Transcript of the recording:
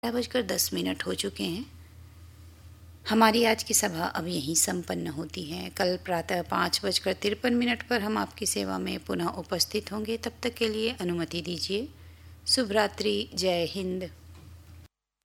11:10 हो चुके हैं। हमारी आज की सभा अब यहीं संपन्न होती है। कल प्रातः 5:53 पर हम आपकी सेवा में पुनः उपस्थित होंगे। तब तक के लिए अनुमति दीजिए। शुभ रात्रि। जय हिंद।